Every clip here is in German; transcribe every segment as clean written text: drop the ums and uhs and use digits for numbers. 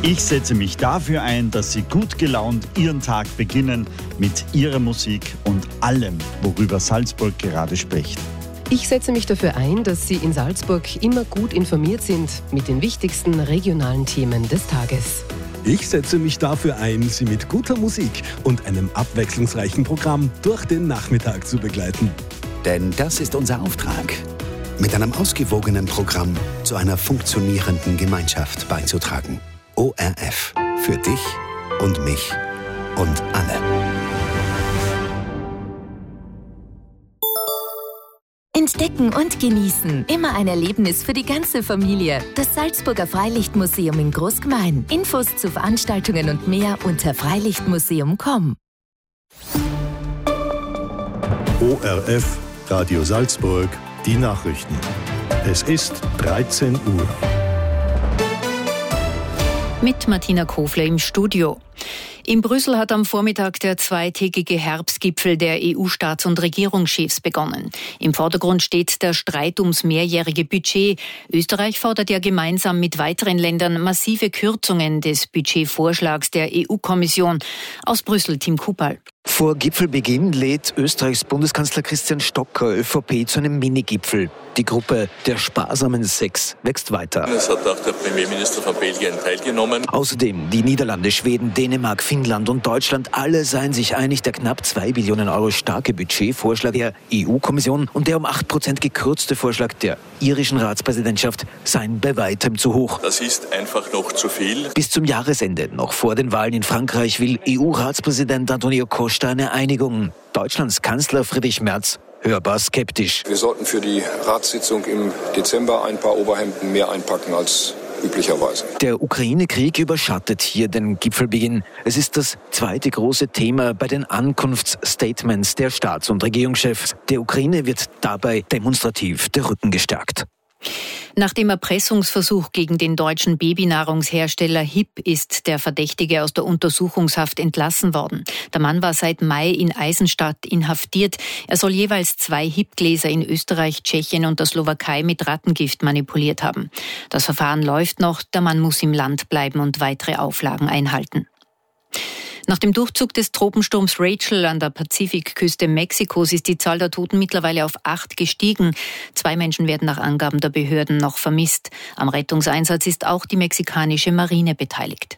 Ich setze mich dafür ein, dass Sie gut gelaunt Ihren Tag beginnen mit Ihrer Musik und allem, worüber Salzburg gerade spricht. Ich setze mich dafür ein, dass Sie in Salzburg immer gut informiert sind mit den wichtigsten regionalen Themen des Tages. Ich setze mich dafür ein, Sie mit guter Musik und einem abwechslungsreichen Programm durch den Nachmittag zu begleiten. Denn das ist unser Auftrag, mit einem ausgewogenen Programm zu einer funktionierenden Gemeinschaft beizutragen. ORF. Für dich und mich und alle. Entdecken und genießen. Immer ein Erlebnis für die ganze Familie. Das Salzburger Freilichtmuseum in Großgmain. Infos zu Veranstaltungen und mehr unter freilichtmuseum.com. ORF, Radio Salzburg, die Nachrichten. Es ist 13 Uhr. Mit Martina Kofler im Studio. In Brüssel hat am Vormittag der zweitägige Herbstgipfel der EU-Staats- und Regierungschefs begonnen. Im Vordergrund steht der Streit ums mehrjährige Budget. Österreich fordert ja gemeinsam mit weiteren Ländern massive Kürzungen des Budgetvorschlags der EU-Kommission. Aus Brüssel, Tim Kupal. Vor Gipfelbeginn lädt Österreichs Bundeskanzler Christian Stocker ÖVP zu einem Minigipfel. Die Gruppe der sparsamen Sechs wächst weiter. Es hat auch der Premierminister von Belgien teilgenommen. Außerdem die Niederlande, Schweden, Dänemark, Finnland und Deutschland. Alle seien sich einig, der knapp 2 Billionen Euro starke Budgetvorschlag der EU-Kommission und der um 8% gekürzte Vorschlag der irischen Ratspräsidentschaft seien bei weitem zu hoch. Das ist einfach noch zu viel. Bis zum Jahresende, noch vor den Wahlen in Frankreich, will EU-Ratspräsident Antonio Costa eine Einigung. Deutschlands Kanzler Friedrich Merz hörbar skeptisch. Wir sollten für die Ratssitzung im Dezember ein paar Oberhemden mehr einpacken als üblicherweise. Der Ukraine-Krieg überschattet hier den Gipfelbeginn. Es ist das zweite große Thema bei den Ankunftsstatements der Staats- und Regierungschefs. Der Ukraine wird dabei demonstrativ der Rücken gestärkt. Nach dem Erpressungsversuch gegen den deutschen Babynahrungshersteller HiP ist der Verdächtige aus der Untersuchungshaft entlassen worden. Der Mann war seit Mai in Eisenstadt inhaftiert. Er soll jeweils 2 HiP-Gläser in Österreich, Tschechien und der Slowakei mit Rattengift manipuliert haben. Das Verfahren läuft noch. Der Mann muss im Land bleiben und weitere Auflagen einhalten. Nach dem Durchzug des Tropensturms Rachel an der Pazifikküste Mexikos ist die Zahl der Toten mittlerweile auf 8 gestiegen. 2 Menschen werden nach Angaben der Behörden noch vermisst. Am Rettungseinsatz ist auch die mexikanische Marine beteiligt.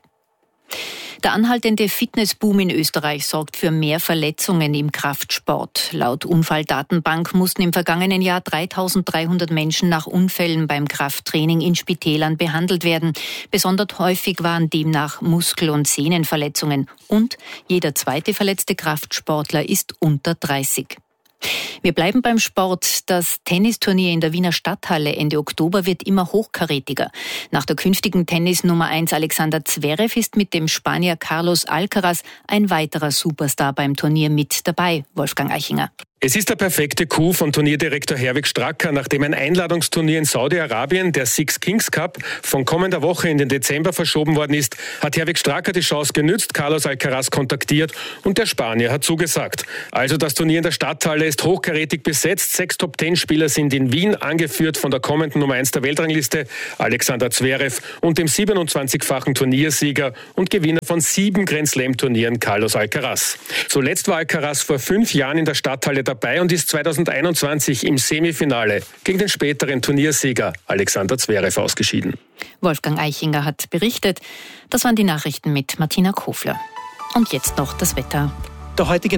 Der anhaltende Fitnessboom in Österreich sorgt für mehr Verletzungen im Kraftsport. Laut Unfalldatenbank mussten im vergangenen Jahr 3.300 Menschen nach Unfällen beim Krafttraining in Spitälern behandelt werden. Besonders häufig waren demnach Muskel- und Sehnenverletzungen. Und jeder zweite verletzte Kraftsportler ist unter 30. Wir bleiben beim Sport. Das Tennisturnier in der Wiener Stadthalle Ende Oktober wird immer hochkarätiger. Nach der künftigen Tennis-Nummer 1 Alexander Zverev ist mit dem Spanier Carlos Alcaraz ein weiterer Superstar beim Turnier mit dabei. Wolfgang Eichinger. Es ist der perfekte Coup von Turnierdirektor Herwig Stracker, nachdem ein Einladungsturnier in Saudi-Arabien, der Six Kings Cup, von kommender Woche in den Dezember verschoben worden ist, hat Herwig Stracker die Chance genützt, Carlos Alcaraz kontaktiert und der Spanier hat zugesagt. Also das Turnier in der Stadthalle ist hochkarätig besetzt. 6 Top-10-Spieler sind in Wien, angeführt von der kommenden Nummer 1 der Weltrangliste, Alexander Zverev, und dem 27-fachen Turniersieger und Gewinner von 7 Grand-Slam-Turnieren, Carlos Alcaraz. Zuletzt war Alcaraz vor 5 Jahren in der Stadthalle dabei und ist 2021 im Semifinale gegen den späteren Turniersieger Alexander Zverev ausgeschieden. Wolfgang Eichinger hat berichtet. Das waren die Nachrichten mit Martina Kofler. Und jetzt noch das Wetter. Der heutige